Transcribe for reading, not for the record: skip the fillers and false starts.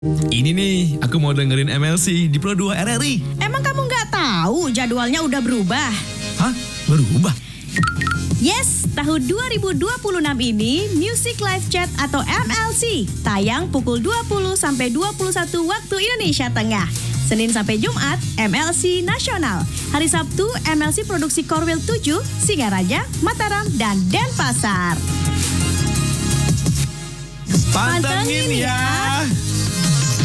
Ini nih, aku mau dengerin MLC di Pro 2 RRI. Emang kamu nggak tahu jadwalnya udah berubah? Hah? Berubah? Yes, tahun 2026 ini Music Live Chat atau MLC tayang pukul 20 sampai 21 waktu Indonesia Tengah. Senin sampai Jumat, MLC Nasional. Hari Sabtu, MLC Produksi Korwil 7, Singaraja, Mataram, dan Denpasar. Pantengin ya!